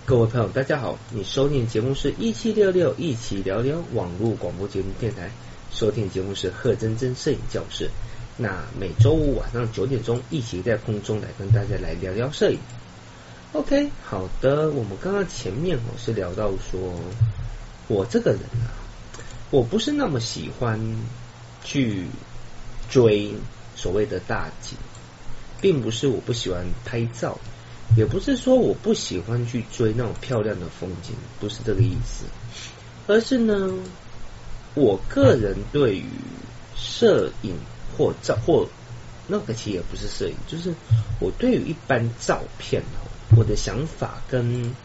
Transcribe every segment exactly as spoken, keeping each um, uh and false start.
各位朋友，大家好！你收听节目是一七六六一起聊聊网络广播节目电台，收听节目是贺真真摄影教室。那每周五晚上九点钟，一起在空中来跟大家来聊聊摄影。OK， 好的，我们刚刚前面我是聊到说，我这个人啊，我不是那么喜欢去追所谓的大景，并不是我不喜欢拍照。也不是说我不喜欢去追那种漂亮的风景，不是这个意思，而是呢，我个人对于摄影或照或那个其实也不是摄影，就是我对于一般照片哦，我的想法跟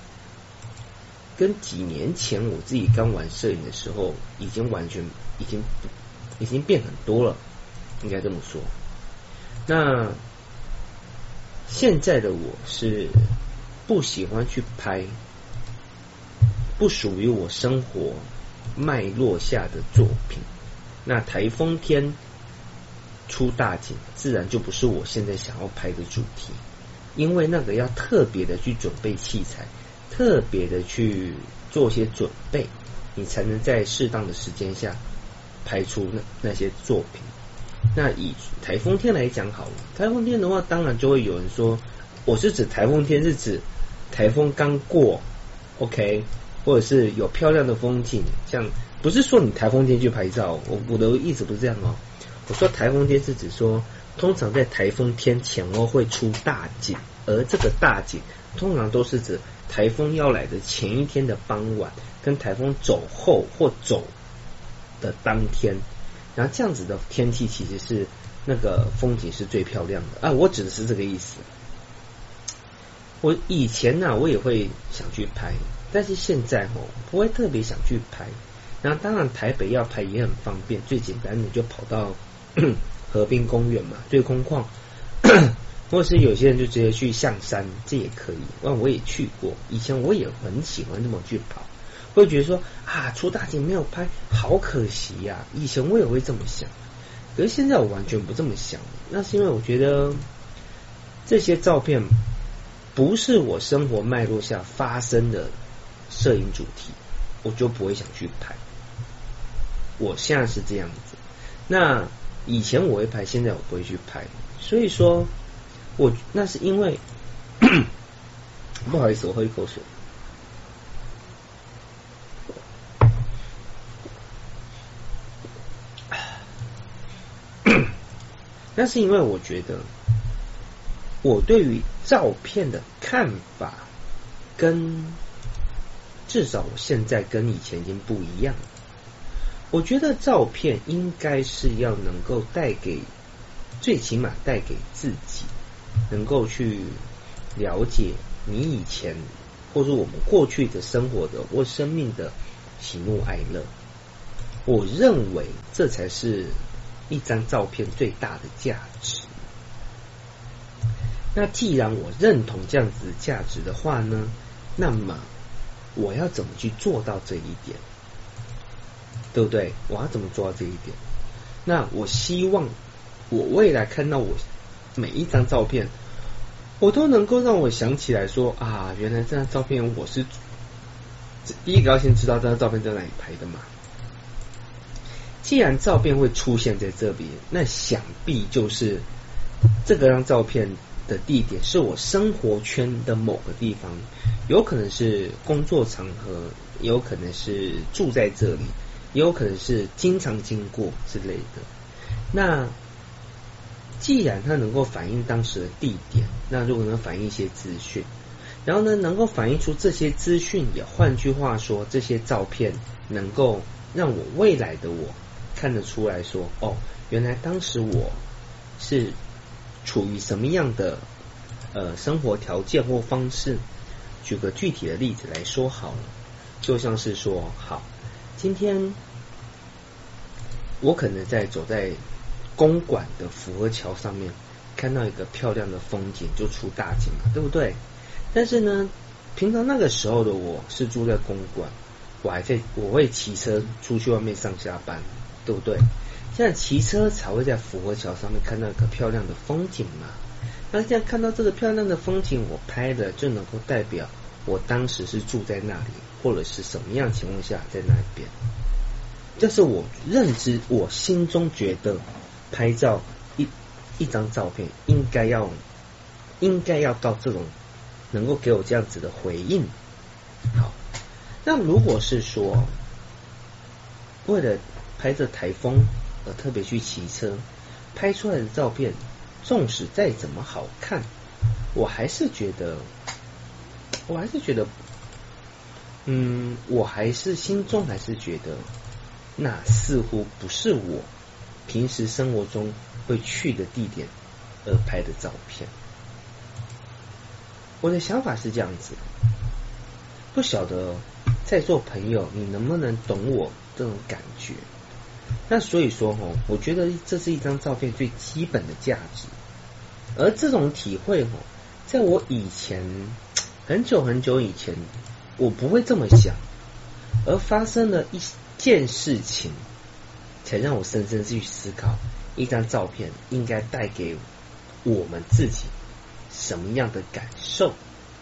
跟几年前我自己刚玩摄影的时候，已经完全已经已经变很多了，应该这么说。那现在的我是不喜欢去拍不属于我生活脉络下的作品。那台风天出大景，自然就不是我现在想要拍的主题，因为那个要特别的去准备器材，特别的去做些准备，你才能在适当的时间下拍出那那些作品。那以台风天来讲好了，台风天的话，当然就会有人说，我是指台风天是指台风刚过 ，OK， 或者是有漂亮的风景，像不是说你台风天去拍照，我我的意思不是这样哦。我说台风天是指说，通常在台风天前后会出大景，而这个大景通常都是指台风要来的前一天的傍晚，跟台风走后或走的当天。然后这样子的天气其实是那个风景是最漂亮的啊，我指的是这个意思。我以前呢、啊，我也会想去拍，但是现在哦，不会特别想去拍。然后当然台北要拍也很方便，最简单的就跑到河滨公园嘛，最空旷，或者是有些人就直接去象山，这也可以。那我也去过，以前我也很喜欢这么去跑。会觉得说啊，出大景没有拍，好可惜呀、啊。以前我也会这么想，可是现在我完全不这么想。那是因为我觉得这些照片不是我生活脉络下发生的摄影主题，我就不会想去拍。我现在是这样子。那以前我会拍，现在我不会去拍。所以说，我那是因为不好意思，我喝一口水。那是因为我觉得我对于照片的看法跟至少我现在跟以前已经不一样了。我觉得照片应该是要能够带给最起码带给自己能够去了解你以前或者我们过去的生活的或生命的喜怒哀乐。我认为这才是一张照片最大的价值。那既然我认同这样子的价值的话呢，那么我要怎么去做到这一点？对不对？我要怎么做到这一点？那我希望我未来看到我每一张照片，我都能够让我想起来说啊，原来这张照片我是第一个要先知道这张照片在哪里拍的嘛。既然照片会出现在这里，那想必就是这个张照片的地点是我生活圈的某个地方，有可能是工作场合，也有可能是住在这里，也有可能是经常经过之类的。那既然它能够反映当时的地点，那如果能反映一些资讯，然后呢能够反映出这些资讯，也换句话说，这些照片能够让我未来的我看得出来说，哦，原来当时我是处于什么样的呃生活条件或方式。举个具体的例子来说好了，就像是说，好，今天我可能在走在公馆的福和桥上面，看到一个漂亮的风景，就出大景嘛，对不对？但是呢，平常那个时候的我是住在公馆，我还在我会骑车出去外面上下班，对不对？现在骑车才会在福和桥上面看到一个漂亮的风景嘛。那现在看到这个漂亮的风景，我拍的就能够代表我当时是住在那里，或者是什么样情况下在那边。这是我认知，我心中觉得拍照一一张照片应该要应该要到这种能够给我这样子的回应。好，那如果是说为了拍这台风而特别去骑车，拍出来的照片纵使再怎么好看，我还是觉得我还是觉得嗯我还是心中还是觉得那似乎不是我平时生活中会去的地点而拍的照片。我的想法是这样子，不晓得在座朋友你能不能懂我这种感觉。那所以说齁，我觉得这是一张照片最基本的价值。而这种体会齁，在我以前很久很久以前我不会这么想，而发生了一件事情才让我深深去思考一张照片应该带给我们自己什么样的感受。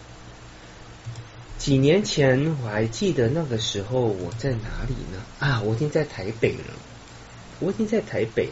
几年前我还记得那个时候我在哪里呢？啊，我已经在台北了，我已经在台北了。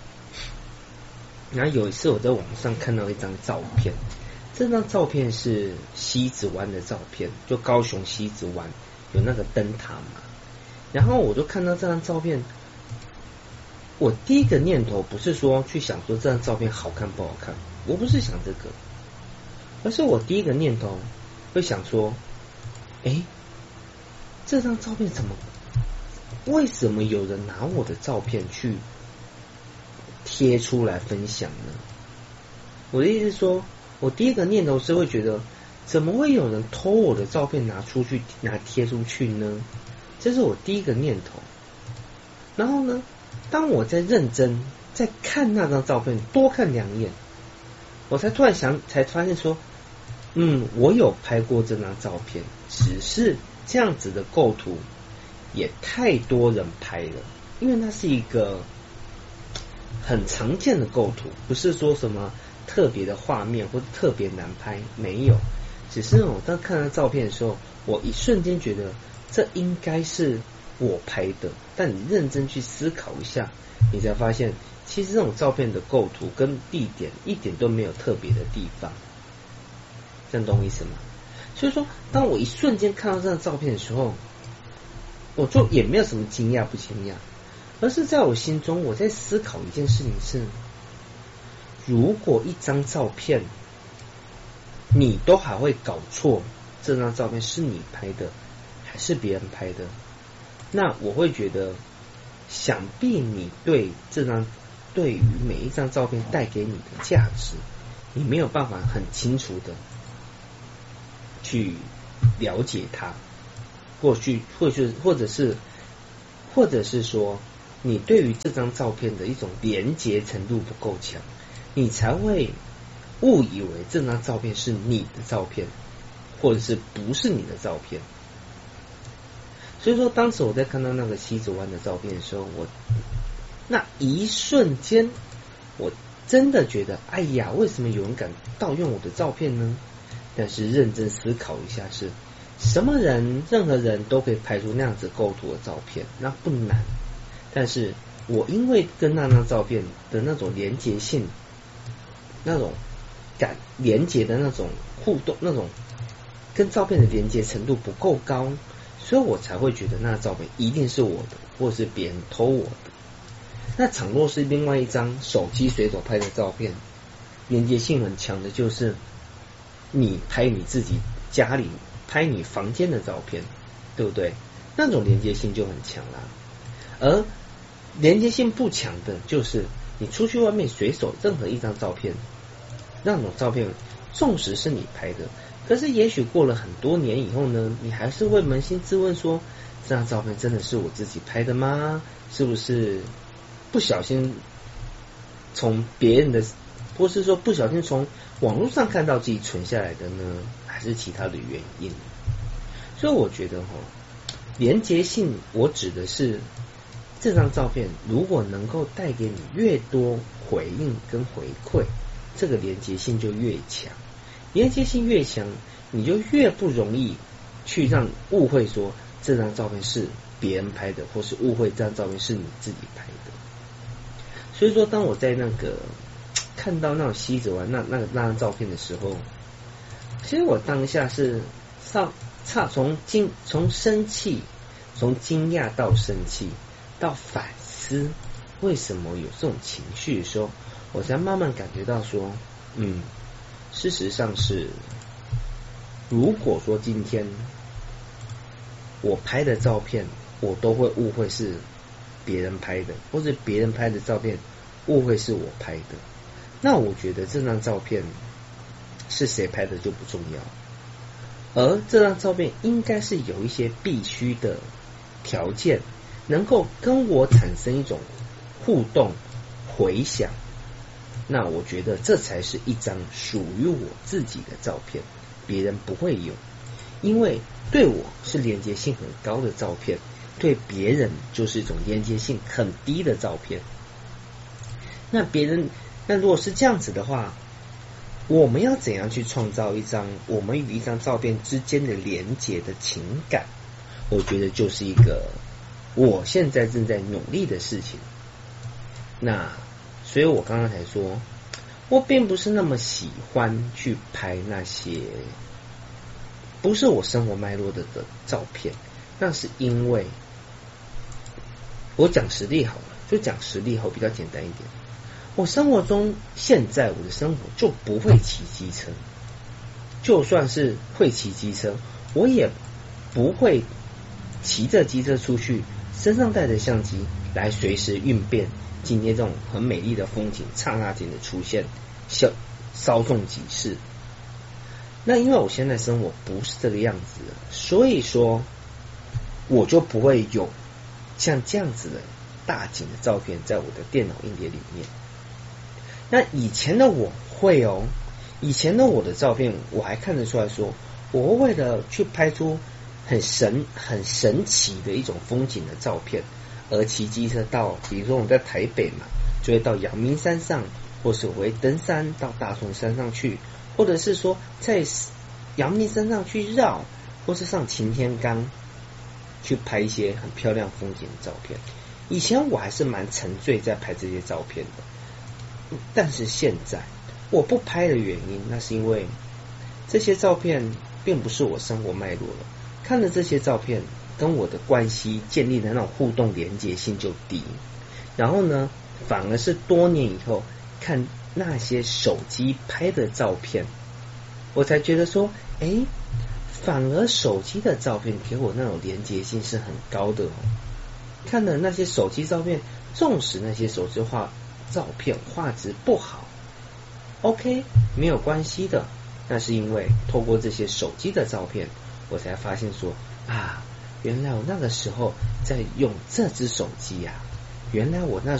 然后有一次我在网上看到一张照片，这张照片是西子湾的照片，就高雄西子湾有那个灯塔嘛。然后我就看到这张照片，我第一个念头不是说去想说这张照片好看不好看，我不是想这个，而是我第一个念头会想说，诶，这张照片怎么为什么有人拿我的照片去贴出来分享呢？我的意思是说，我第一个念头是会觉得，怎么会有人偷我的照片拿出去拿贴出去呢？这是我第一个念头。然后呢，当我在认真在看那张照片，多看两眼，我才突然想，才发现说，嗯，我有拍过这张照片，只是这样子的构图也太多人拍了，因为那是一个很常见的构图，不是说什么特别的画面或者特别难拍，没有，只是我当看到照片的时候，我一瞬间觉得这应该是我拍的，但你认真去思考一下，你才发现其实这种照片的构图跟地点一点都没有特别的地方，这样懂我意思吗？所以说当我一瞬间看到这张照片的时候，我就也没有什么惊讶不惊讶，而是在我心中我在思考一件事情是，如果一张照片你都还会搞错这张照片是你拍的还是别人拍的，那我会觉得想必你对这张对于每一张照片带给你的价值，你没有办法很清楚的去了解它，或许或者或者是或者是说你对于这张照片的一种连结程度不够强，你才会误以为这张照片是你的照片，或者是不是你的照片。所以说当时我在看到那个西子湾的照片的时候，我那一瞬间我真的觉得，哎呀，为什么有人敢盗用我的照片呢？但是认真思考一下，是什么人任何人都可以拍出那样子构图的照片，那不难。但是我因为跟那张照片的那种连结性，那种感连结的那种互动，那种跟照片的连结程度不够高，所以我才会觉得那照片一定是我的，或是别人偷我的。那倘若是另外一张手机随手拍的照片，连结性很强的就是你拍你自己家里拍你房间的照片，对不对？那种连结性就很强啦。而连结性不强的就是你出去外面随手任何一张照片，那种照片纵使是你拍的，可是也许过了很多年以后呢，你还是会扪心自问说，这张照片真的是我自己拍的吗？是不是不小心从别人的，或是说不小心从网络上看到自己存下来的呢？还是其他的原因？所以我觉得齁，连结性我指的是这张照片如果能够带给你越多回应跟回馈，这个连结性就越强。连结性越强， 你就越不容易去让误会说这张照片是别人拍的，或是误会这张照片是你自己拍的。所以说，当我在那个看到那种西子湾那那个那张照片的时候，其实我当下是上差从惊从生气，从惊讶到生气，到反思为什么有这种情绪的时候，我才慢慢感觉到说，嗯，事实上是，如果说今天我拍的照片，我都会误会是别人拍的，或者别人拍的照片误会是我拍的，那我觉得这张照片是谁拍的就不重要，而这张照片应该是有一些必须的条件，能够跟我产生一种互动回响，那我觉得这才是一张属于我自己的照片，别人不会有，因为对我是连接性很高的照片，对别人就是一种连接性很低的照片。那别人，那如果是这样子的话，我们要怎样去创造一张我们与一张照片之间的连结的情感？我觉得就是一个我现在正在努力的事情。那所以我刚刚才说，我并不是那么喜欢去拍那些不是我生活脉络的的照片，那是因为我讲实例好了，就讲实例后比较简单一点。我生活中现在我的生活就不会骑机车，就算是会骑机车，我也不会骑着机车出去，身上带着相机来随时运变今天这种很美丽的风景刹那间的出现，稍稍纵即逝。那因为我现在生活不是这个样子的，所以说我就不会有像这样子的大景的照片在我的电脑硬碟里面。那以前的我会哦，以前的我的照片我还看得出来说，我为了去拍出很神很神奇的一种风景的照片，而骑机车到，比如说我们在台北嘛，就会到阳明山上，或是我会登山到大屯山上去，或者是说在阳明山上去绕，或是上擎天岗去拍一些很漂亮风景的照片。以前我还是蛮沉醉在拍这些照片的，但是现在我不拍的原因，那是因为这些照片并不是我生活脉络了，看了这些照片跟我的关系建立的那种互动连结性就低，然后呢，反而是多年以后看那些手机拍的照片，我才觉得说，诶，反而手机的照片给我那种连结性是很高的哦。看了那些手机照片，纵使那些手机画照片画质不好 ，OK， 没有关系的。那是因为透过这些手机的照片，我才发现说啊，原来我那个时候在用这只手机啊，原来我那